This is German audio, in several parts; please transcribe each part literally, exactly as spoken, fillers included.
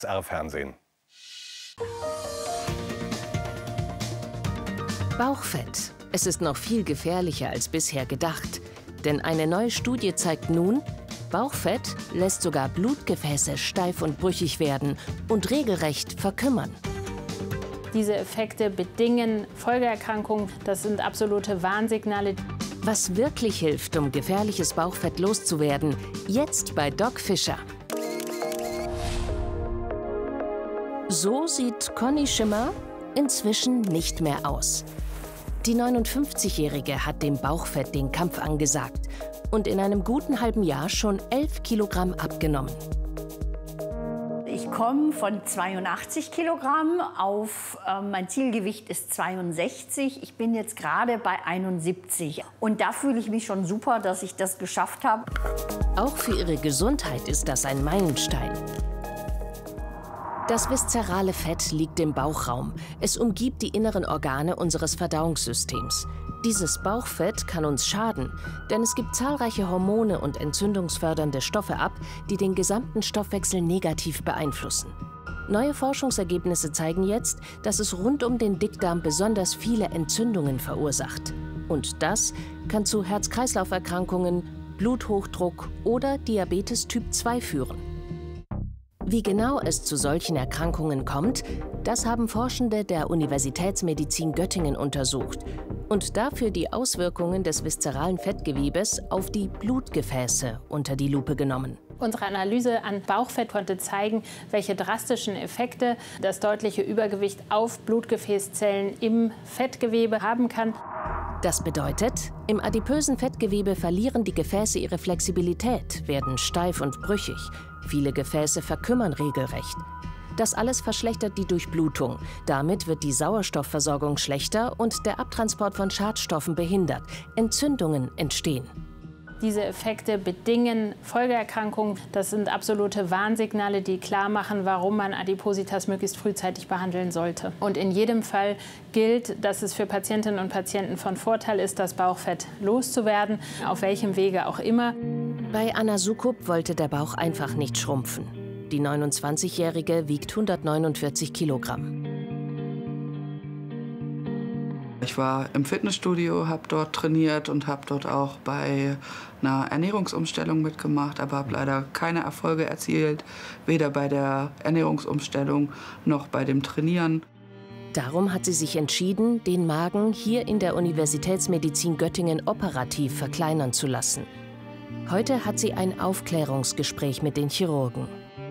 S R Fernsehen. Bauchfett. Es ist noch viel gefährlicher als bisher gedacht. Denn eine neue Studie zeigt nun, Bauchfett lässt sogar Blutgefäße steif und brüchig werden und regelrecht verkümmern. Diese Effekte bedingen Folgeerkrankungen. Das sind absolute Warnsignale. Was wirklich hilft, um gefährliches Bauchfett loszuwerden, jetzt bei Doc Fischer. So sieht Conny Schimmer inzwischen nicht mehr aus. Die neunundfünfzigjährige hat dem Bauchfett den Kampf angesagt und in einem guten halben Jahr schon elf Kilogramm abgenommen. Ich komme von zweiundachtzig Kilogramm auf, äh, mein Zielgewicht ist zweiundsechzig. Ich bin jetzt gerade bei einundsiebzig. Und da fühle ich mich schon super, dass ich das geschafft habe. Auch für ihre Gesundheit ist das ein Meilenstein. Das viszerale Fett liegt im Bauchraum. Es umgibt die inneren Organe unseres Verdauungssystems. Dieses Bauchfett kann uns schaden, denn es gibt zahlreiche Hormone und entzündungsfördernde Stoffe ab, die den gesamten Stoffwechsel negativ beeinflussen. Neue Forschungsergebnisse zeigen jetzt, dass es rund um den Dickdarm besonders viele Entzündungen verursacht. Und das kann zu Herz-Kreislauf-Erkrankungen, Bluthochdruck oder Diabetes Typ zwei führen. Wie genau es zu solchen Erkrankungen kommt, das haben Forschende der Universitätsmedizin Göttingen untersucht und dafür die Auswirkungen des viszeralen Fettgewebes auf die Blutgefäße unter die Lupe genommen. Unsere Analyse an Bauchfett konnte zeigen, welche drastischen Effekte das deutliche Übergewicht auf Blutgefäßzellen im Fettgewebe haben kann. Das bedeutet, im adipösen Fettgewebe verlieren die Gefäße ihre Flexibilität, werden steif und brüchig. Viele Gefäße verkümmern regelrecht. Das alles verschlechtert die Durchblutung. Damit wird die Sauerstoffversorgung schlechter und der Abtransport von Schadstoffen behindert. Entzündungen entstehen. Diese Effekte bedingen Folgeerkrankungen. Das sind absolute Warnsignale, die klar machen, warum man Adipositas möglichst frühzeitig behandeln sollte. Und in jedem Fall gilt, dass es für Patientinnen und Patienten von Vorteil ist, das Bauchfett loszuwerden, auf welchem Wege auch immer. Bei Anna Sukup wollte der Bauch einfach nicht schrumpfen. Die neunundzwanzigjährige wiegt hundertneunundvierzig Kilogramm. Ich war im Fitnessstudio, habe dort trainiert und habe dort auch bei einer Ernährungsumstellung mitgemacht, aber habe leider keine Erfolge erzielt, weder bei der Ernährungsumstellung noch bei dem Trainieren. Darum hat sie sich entschieden, den Magen hier in der Universitätsmedizin Göttingen operativ verkleinern zu lassen. Heute hat sie ein Aufklärungsgespräch mit den Chirurgen.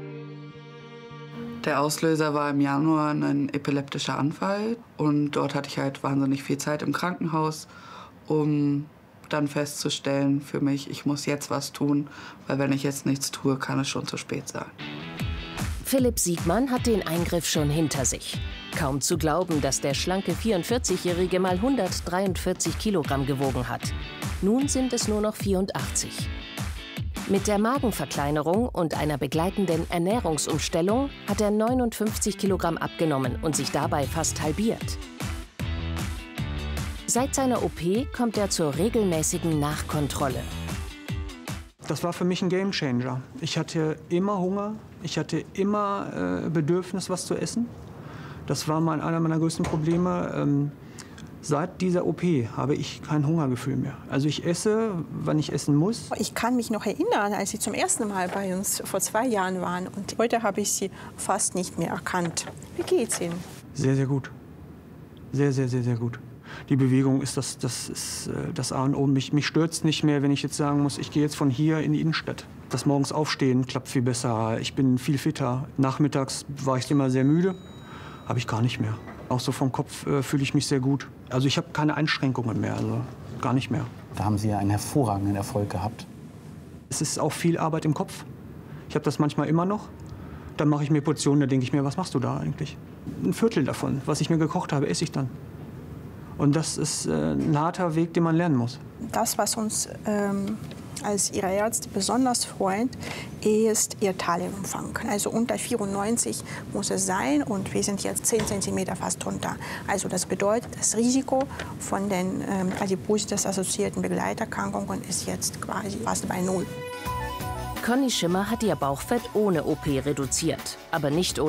Der Auslöser war im Januar ein epileptischer Anfall und dort hatte ich halt wahnsinnig viel Zeit im Krankenhaus, um dann festzustellen für mich, ich muss jetzt was tun, weil wenn ich jetzt nichts tue, kann es schon zu spät sein. Philipp Siegmann hat den Eingriff schon hinter sich. Kaum zu glauben, dass der schlanke vierundvierzigjährige mal hundertdreiundvierzig Kilogramm gewogen hat. Nun sind es nur noch vierundachtzig. Mit der Magenverkleinerung und einer begleitenden Ernährungsumstellung hat er neunundfünfzig Kilogramm abgenommen und sich dabei fast halbiert. Seit seiner O P kommt er zur regelmäßigen Nachkontrolle. Das war für mich ein Gamechanger. Ich hatte immer Hunger, ich hatte immer äh, Bedürfnis, was zu essen. Das war mal einer meiner größten Probleme. Ähm, Seit dieser O P habe ich kein Hungergefühl mehr. Also ich esse, wann ich essen muss. Ich kann mich noch erinnern, als Sie zum ersten Mal bei uns vor zwei Jahren waren. Und heute habe ich Sie fast nicht mehr erkannt. Wie geht's Ihnen? Sehr, sehr gut. Sehr, sehr, sehr, sehr gut. Die Bewegung ist das, das, ist das A und O. Mich, mich stört es nicht mehr, wenn ich jetzt sagen muss, ich gehe jetzt von hier in die Innenstadt. Das morgens Aufstehen klappt viel besser. Ich bin viel fitter. Nachmittags war ich immer sehr müde. Habe ich gar nicht mehr. Auch so vom Kopf äh, fühle ich mich sehr gut. Also ich habe keine Einschränkungen mehr, also gar nicht mehr. Da haben Sie ja einen hervorragenden Erfolg gehabt. Es ist auch viel Arbeit im Kopf. Ich habe das manchmal immer noch. Dann mache ich mir Portionen, da denke ich mir, was machst du da eigentlich? Ein Viertel davon, was ich mir gekocht habe, esse ich dann. Und das ist äh, ein harter Weg, den man lernen muss. Das, was uns ähm, als Ihre Ärzte besonders freut, ist Ihr Taillenumfang. Also unter vierundneunzig muss es sein und wir sind jetzt zehn Zentimeter fast drunter. Also das bedeutet, das Risiko von den ähm, Adipositas-assoziierten Begleiterkrankungen ist jetzt quasi fast bei Null. Conny Schimmer hat ihr Bauchfett ohne O P reduziert, aber nicht ohne